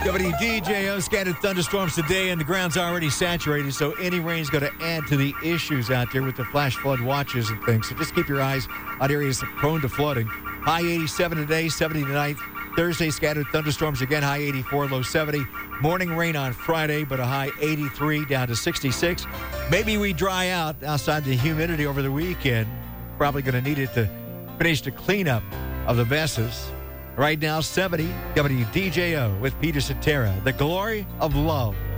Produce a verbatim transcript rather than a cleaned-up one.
W D J O, scattered thunderstorms today, and the ground's already saturated, so any rain is going to add to the issues out there with the flash flood watches and things. So just keep your eyes on areas prone to flooding. High eighty-seven today, seventy tonight. Thursday, scattered thunderstorms again, high eighty-four, low seventy. Morning rain on Friday, but a high eighty-three down to sixty-six. Maybe we dry out outside the humidity over the weekend. Probably going to need it to finish the cleanup of the messes. Right now, seventy, W D J O with Peter Cetera. The glory of love.